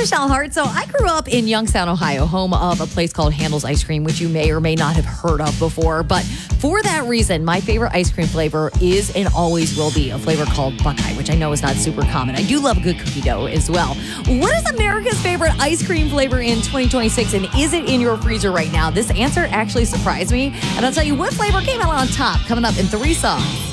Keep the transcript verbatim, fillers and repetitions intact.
Michelle Hart. So I grew up in Youngstown, Ohio, home of a place called Handel's Ice Cream, which you may or may not have heard of before. But for that reason, my favorite ice cream flavor is and always will be a flavor called Buckeye, which I know is not super common. I do love a good cookie dough as well. What is America's favorite ice cream flavor in twenty twenty-six, and is it in your freezer right now? This answer actually surprised me, and I'll tell you what flavor came out on top coming up in three songs.